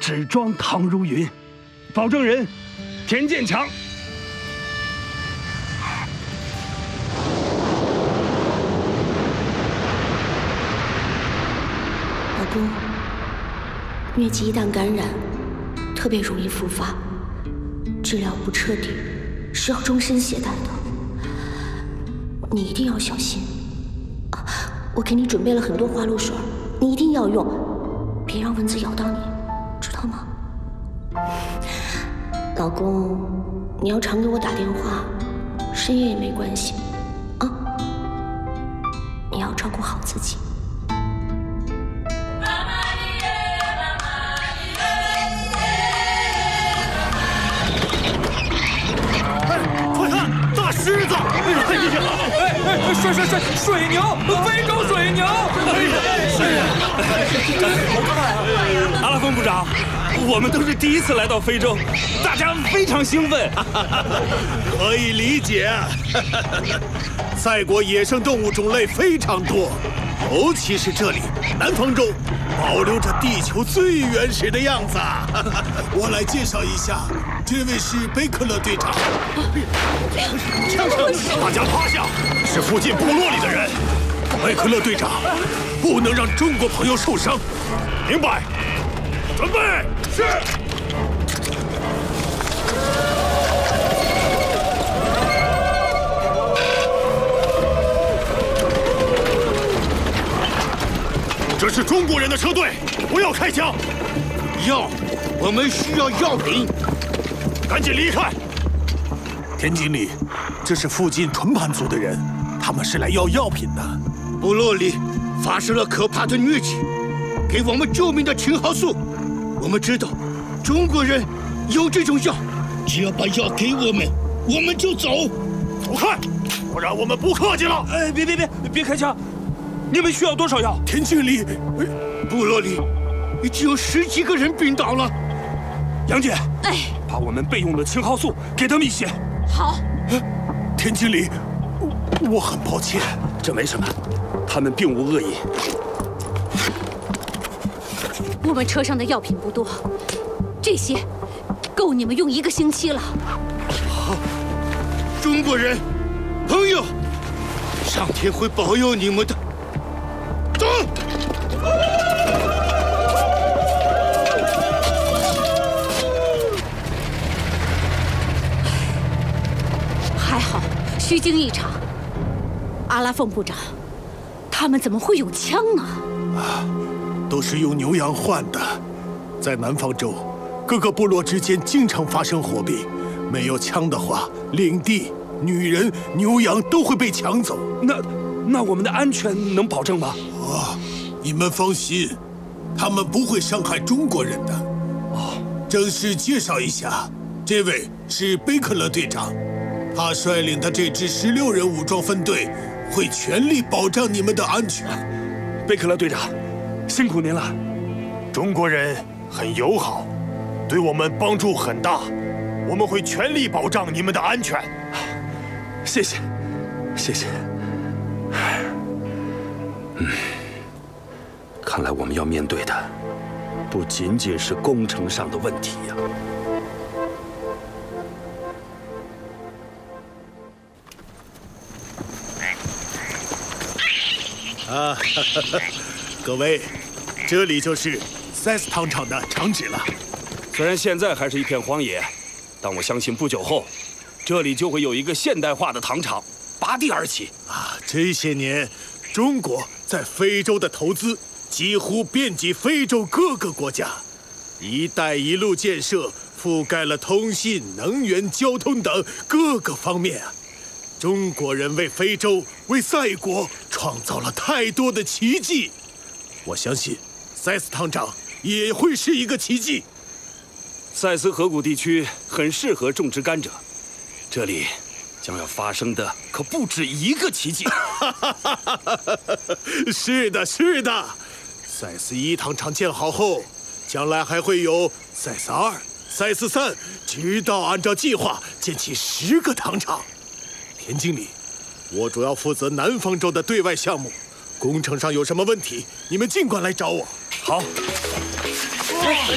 纸庄唐如云，保证人田建强。 老公，疟疾一旦感染，特别容易复发，治疗不彻底是要终身携带的。你一定要小心。我给你准备了很多花露水，你一定要用，别让蚊子咬到你，知道吗？老公，你要常给我打电话，深夜也没关系，啊？你要照顾好自己。 快看，大狮子！ 水牛，非洲水牛！ 阿拉丰部长，我们都是第一次来到非洲，大家非常兴奋。 可以理解，赛国野生动物种类非常多，尤其是这里南方州，保留着地球最原始的样子。我来介绍一下，这位是贝克勒队长。枪声，大家趴下，是附近部落里的人。贝克勒队长，不能让中国朋友受伤，明白？准备，是。这是中国人的车队，不要开枪。药，我们需要药品，赶紧离开。田经理，这是附近纯盘族的人，他们是来要药品的。部落里发生了可怕的疟疾，给我们救命的青蒿素。我们知道中国人有这种药，只要把药给我们，我们就走。走开，不然我们不客气了。 哎，别开枪！你们需要多少药？ 田经理，部落里已经有10几个人病倒了。 杨姐， 哎， 把我们备用的青蒿素给他们一些。 好。 田经理，我很抱歉。 这没什么，他们并无恶意。 我们车上的药品不多，这些够你们用1个星期了。 好，中国人，朋友，上天会保佑你们的。走。 还好，虚惊一场。阿拉凤部长，他们怎么会有枪呢？ 都是用牛羊换的。在南方州，各个部落之间经常发生火并，没有枪的话，领地、女人、牛羊都会被抢走。 那我们的安全能保证吗？ 你们放心，他们不会伤害中国人的。正式介绍一下，这位是贝克勒队长，他率领的这支16人武装分队会全力保障你们的安全。 贝克勒队长，辛苦您了。 中国人很友好，对我们帮助很大，我们会全力保障你们的安全。 谢谢。看来我们要面对的不仅仅是工程上的问题呀。 各位，这里就是塞斯糖厂的厂址了。 虽然现在还是一片荒野，但我相信不久后，这里就会有一个现代化的糖厂拔地而起。 这些年，中国在非洲的投资几乎遍及非洲各个国家，“一带一路”建设覆盖了通信、能源、交通等各个方面。中国人为非洲、为赛国创造了太多的奇迹，我相信塞斯糖厂也会是一个奇迹。 塞斯河谷地区很适合种植甘蔗，这里将要发生的可不止一个奇迹。 是的，塞斯1糖厂建好后，将来还会有塞斯2、塞斯3，直到按照计划建起10个糖厂。田经理，我主要负责南方州的对外项目，工程上有什么问题，你们尽管来找我。 好。